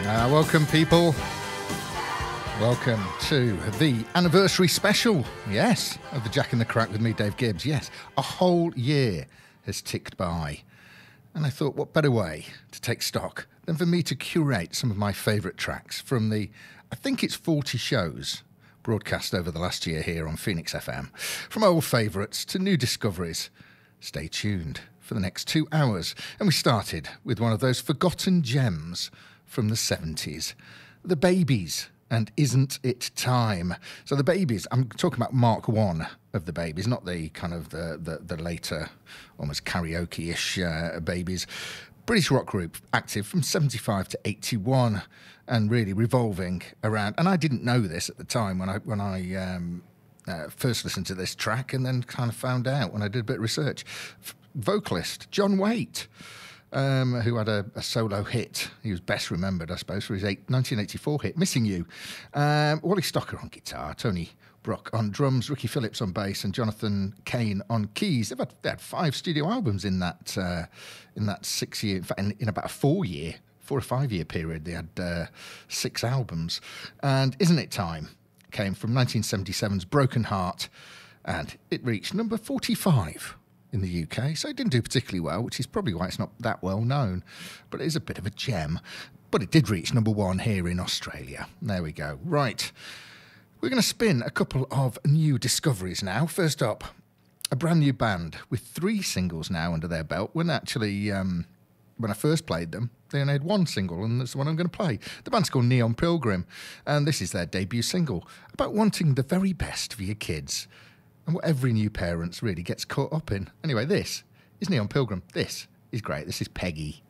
Welcome, people. Welcome to the anniversary special, yes, of the Jack in the Crack with me, Dave Gibbs. Yes, a whole year has ticked by. And I thought, what better way to take stock than for me to curate some of my favourite tracks from the, I think it's 40 shows broadcast over the last year here on Phoenix FM. From old favourites to new discoveries. Stay tuned for the next 2 hours. And we started with one of those forgotten gems from the 70s. The Babies and Isn't It Time? So the Babies, I'm talking about Mark 1 of the Babies, not the kind of the later, almost karaoke-ish Babies. British rock group, active from 75 to 81 and really revolving around. And I didn't know this at the time when I first listened to this track, and then kind of found out when I did a bit of research. Vocalist John Waite, who had a solo hit. He was best remembered, I suppose, for his 1984 hit, Missing You. Wally Stocker on guitar, Tony Brock on drums, Ricky Phillips on bass, and Jonathan Kane on keys. They had 5 studio albums in that 6 year, in fact, in about a 4 or 5 year period. They had 6 albums. And Isn't It Time came from 1977's Broken Heart, and it reached number 45 in the UK, so it didn't do particularly well, which is probably why it's not that well known, but it is a bit of a gem. But it did reach number 1 here in Australia. There we go. Right, we're going to spin a couple of new discoveries now. First up, a brand new band with 3 singles now under their belt, when actually, when I first played them, they only had 1 single, and that's the one I'm going to play. The band's called Neon Pilgrim, and this is their debut single, about wanting the very best for your kids, and what every new parent really gets caught up in. Anyway, this is Neon Pilgrim. This is great. This is Peggy.